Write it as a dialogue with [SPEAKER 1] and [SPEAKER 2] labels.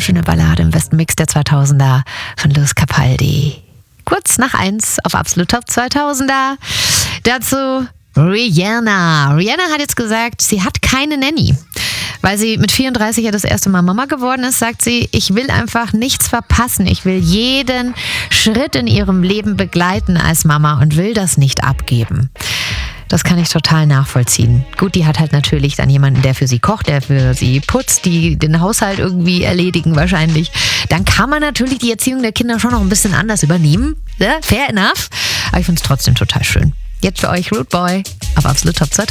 [SPEAKER 1] wunderschöne Ballade im besten Mix der 2000er von Lewis Capaldi. Kurz nach 1 auf Absolut Top 2000er. Dazu Rihanna. Rihanna hat jetzt gesagt, sie hat keine Nanny. Weil sie mit 34 ja das erste Mal Mama geworden ist, sagt sie, ich will einfach nichts verpassen. Ich will jeden Schritt in ihrem Leben begleiten als Mama und will das nicht abgeben. Das kann ich total nachvollziehen. Gut, die hat halt natürlich dann jemanden, der für sie kocht, der für sie putzt, die den Haushalt irgendwie erledigen wahrscheinlich. Dann kann man natürlich die Erziehung der Kinder schon noch ein bisschen anders übernehmen. Ja, fair enough. Aber ich finde es trotzdem total schön. Jetzt für euch Root Boy auf Absolut Top 2000.